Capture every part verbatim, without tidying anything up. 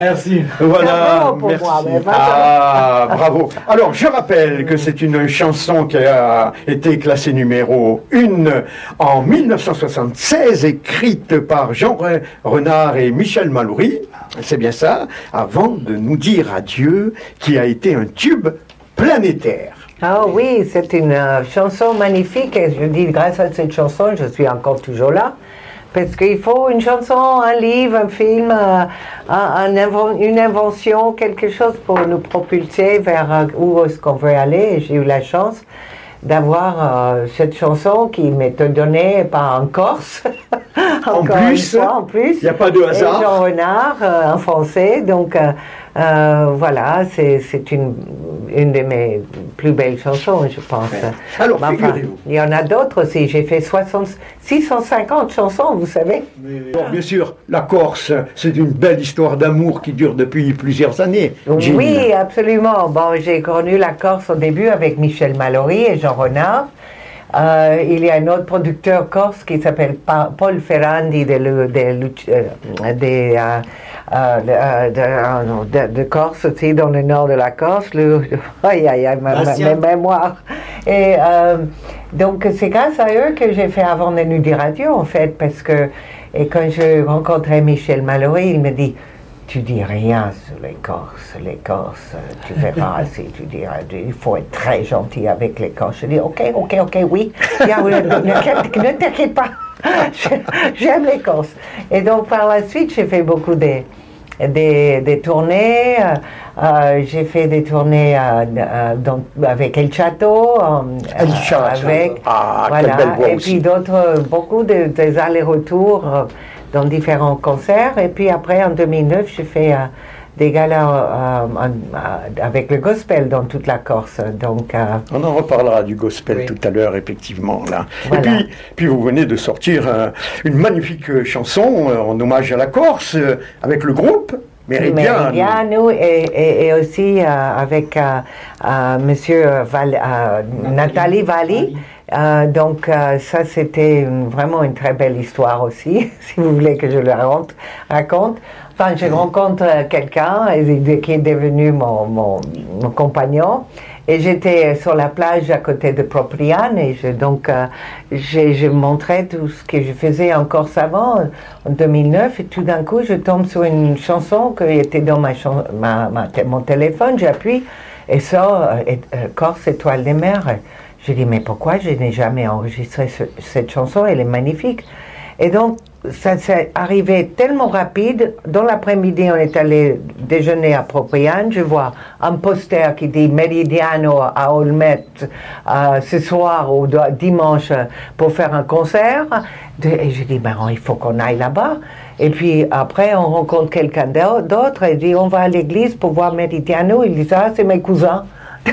Merci. Voilà, pour merci. moi, mais Ah, bravo. Alors, je rappelle que c'est une chanson qui a été classée numéro un en mille neuf cent soixante-seize, écrite par Jean Renard et Michel Mallory. C'est bien ça, avant de nous dire adieu, qui a été un tube planétaire. Ah oui, c'est une euh, chanson magnifique et je dis grâce à cette chanson, je suis encore toujours là. Parce qu'il faut une chanson, un livre, un film, euh, un, un inven- une invention, quelque chose pour nous propulser vers euh, où est-ce qu'on veut aller. Et j'ai eu la chance d'avoir euh, cette chanson qui m'était donnée par un Corse. En plus, en plus, il n'y a pas de hasard. Et Jean Renard, euh, un Français, donc euh, euh, voilà, c'est, c'est une, une de mes plus belles chansons, je pense. Ouais. Alors, enfin, figurez-vous. il y en a d'autres aussi, j'ai fait soixante, six cent cinquante chansons, vous savez. Bon, bien sûr, la Corse, c'est une belle histoire d'amour qui dure depuis plusieurs années. Jean. Oui, absolument. Bon, j'ai connu la Corse au début avec Michel Mallory et Jean Renard. Euh, il y a un autre producteur corse qui s'appelle pa- Paul Ferrandi de, de, de, de, de, euh, de, de, de Corse aussi, dans le nord de la Corse. Le, aïe, aïe, aïe, ma, ma, ma mémoire. Et euh, donc, c'est grâce à eux que j'ai fait Avant la nuit des radios, en fait, parce que et quand je rencontrais Michel Mallory, il me dit: tu dis rien sur les Corses, les Corses, tu verras si tu diras, il faut être très gentil avec les Corses. Je dis, ok, ok, ok, oui, bien, oui, ne, ne, ne t'inquiète pas, j'aime les Corses. Et donc par la suite, j'ai fait beaucoup des, des, des tournées, euh, j'ai fait des tournées euh, euh, dans, avec El Chato, euh, El Chato, avec, ah, voilà, quelle belle voix et aussi. puis d'autres, beaucoup de, des allers-retours, euh, dans différents concerts. Et puis après, en deux mille neuf, j'ai fait euh, des galas euh, euh, avec le gospel dans toute la Corse. Donc, euh, on en reparlera du gospel oui. tout à l'heure, effectivement. Là. Voilà. Et puis, puis, vous venez de sortir euh, une magnifique chanson euh, en hommage à la Corse, euh, avec le groupe Meridiano. Meridiano et, et, et aussi euh, avec euh, euh, Monsieur Val, euh, Nathalie Valli. Euh, donc euh, ça c'était une, vraiment une très belle histoire aussi, si vous voulez que je le raconte. raconte. Enfin, je rencontre quelqu'un qui est devenu mon, mon, mon compagnon et j'étais sur la plage à côté de Propriane et je, donc euh, je, je montrais tout ce que je faisais en Corse avant, en deux mille neuf, et tout d'un coup je tombe sur une chanson qui était dans ma, ma, ma, mon téléphone, j'appuie et ça, euh, euh, Corse étoile des mers. Je dis, mais pourquoi je n'ai jamais enregistré ce, cette chanson? Elle est magnifique. Et donc, ça s'est arrivé tellement rapide. Dans l'après-midi, on est allé déjeuner à Propriane. Je vois un poster qui dit Meridiano à Olmet euh, ce soir ou dimanche pour faire un concert. Et je dis, ben, il faut qu'on aille là-bas. Et puis après, on rencontre quelqu'un d'autre et dit, on va à l'église pour voir Meridiano. Il dit, ah, c'est mes cousins.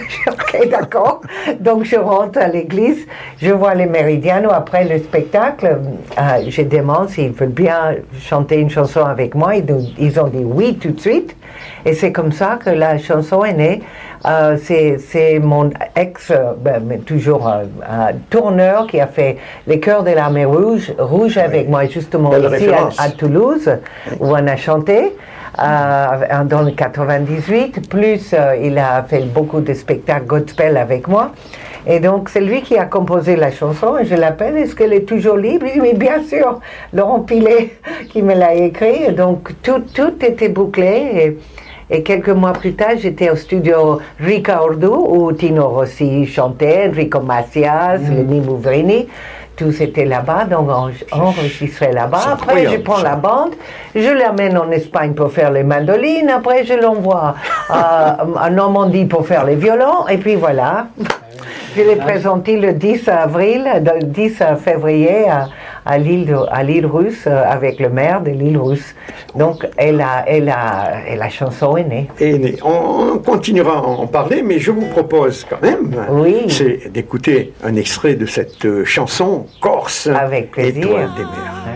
Ok, d'accord. Donc je rentre à l'église, je vois les Meridiano après le spectacle. Euh, je demande s'ils veulent bien chanter une chanson avec moi. Ils, ils ont dit oui tout de suite. Et c'est comme ça que la chanson est née. Euh, c'est, c'est mon ex, euh, ben, toujours euh, euh, tourneur qui a fait les Chœurs de l'Armée Rouge, rouge oui. avec moi justement Belle ici à, à Toulouse, oui. où on a chanté. Euh, dans le quatre-vingt-dix-huit, plus euh, il a fait beaucoup de spectacles gospel avec moi. Et donc, c'est lui qui a composé la chanson. Et je l'appelle, est-ce qu'elle est toujours libre? Il dit, mais bien sûr, Laurent Pilet qui me l'a écrit. Et donc, tout, tout était bouclé. Et, et quelques mois plus tard, j'étais au studio Ricardo, où Tino Rossi chantait, Enrico Macias, mmh. Lenny Mouvrini. Tous étaient là-bas, donc on enregistrait là-bas. C'est après, je prends ça. La bande, je l'amène en Espagne pour faire les mandolines. Après, je l'envoie à Normandie pour faire les violons. Et puis voilà. Je l'ai présenté le dix avril, le dix février à, à l'île, à l'île Russe avec le maire de l'île Russe. Donc, elle a, elle a, et la chanson est née. Est née. On continuera à en parler, mais je vous propose quand même, oui. c'est d'écouter un extrait de cette chanson Corse, avec plaisir. Étoile des mers.